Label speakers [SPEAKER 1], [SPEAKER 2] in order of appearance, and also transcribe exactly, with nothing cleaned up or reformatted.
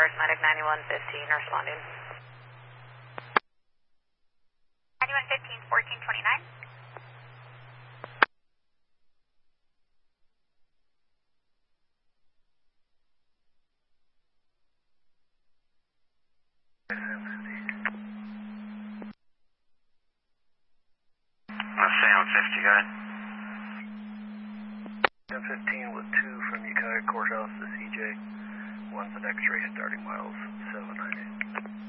[SPEAKER 1] cars, Medic ninety-one fifteen responding.
[SPEAKER 2] ninety-one fifteen, fourteen twenty-nine.
[SPEAKER 3] Sound fifty, go ahead.
[SPEAKER 4] ten fifteen with two from Ukiah Courthouse to C J. One's an X-ray starting miles seven nine eight.